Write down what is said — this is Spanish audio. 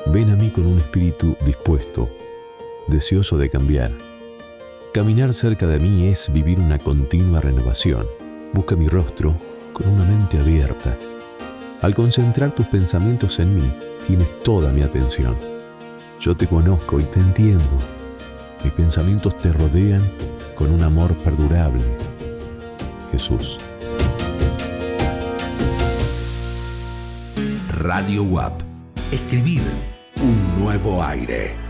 Ven a mí con un espíritu dispuesto, deseoso de cambiar. Caminar cerca de mí es vivir una continua renovación. Busca mi rostro con una mente abierta. Al concentrar tus pensamientos en mí, tienes toda mi atención. Yo te conozco y te entiendo. Mis pensamientos te rodean con un amor perdurable. Jesús. Radio WAP. Escribir un nuevo aire.